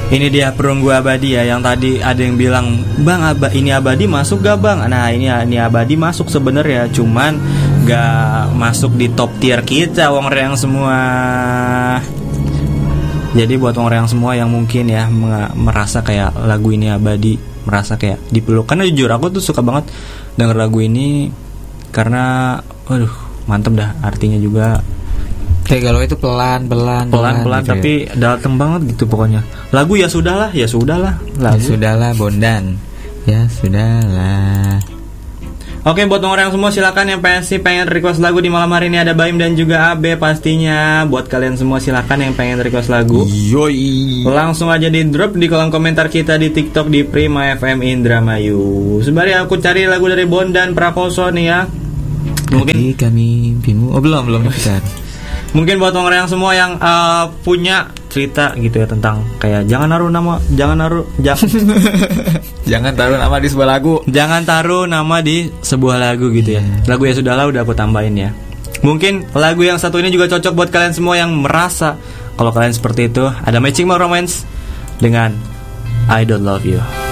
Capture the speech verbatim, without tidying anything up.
Ini dia Perunggu Abadi ya, yang tadi ada yang bilang, "Bang, aba, ini Abadi masuk gak bang?" Nah ini ini Abadi masuk sebenarnya, cuman gak masuk di top tier kita Wong Reang semua. Jadi buat Wong Reang semua yang mungkin ya merasa kayak lagu ini Abadi, merasa kayak dipeluk. Karena jujur aku tuh suka banget denger lagu ini, karena waduh mantep dah, artinya juga kayak kalau itu pelan pelan pelan pelan gitu tapi ya. Dateng banget gitu pokoknya. Lagu ya sudahlah, ya sudahlah. Lagu. Ya sudahlah Bondan. Ya sudahlah. Oke, buat orang semua silakan yang pengen sih pengen request lagu di malam hari ini, ada Baim dan juga Abe pastinya. Buat kalian semua silakan yang pengen request lagu. Yoi. Langsung aja di drop di kolom komentar kita di TikTok di Prima F M Indramayu. Sembari aku cari lagu dari Bondan Prakoso nih ya. Mungkin Hati kami bimu. Oh belum belum kita. Mungkin buat orang yang semua yang uh, punya cerita gitu ya tentang kayak jangan naruh nama, jangan naruh jangan jangan taruh nama di sebuah lagu. Jangan taruh nama di sebuah lagu gitu ya. Lagu ya sudahlah udah aku tambahin ya. Mungkin lagu yang satu ini juga cocok buat kalian semua yang merasa kalau kalian seperti itu. Ada Matching My Romance dengan I Don't Love You.